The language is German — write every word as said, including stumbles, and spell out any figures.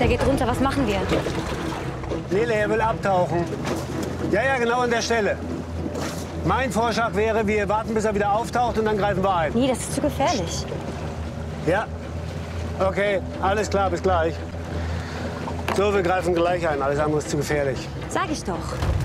der geht runter. Was machen wir? Nele, er will abtauchen. Ja, ja, genau an der Stelle. Mein Vorschlag wäre, wir warten, bis er wieder auftaucht und dann greifen wir ein. Nee, das ist zu gefährlich. Ja? Okay, alles klar, bis gleich. So, wir greifen gleich ein. Alles andere ist zu gefährlich. Sag ich doch.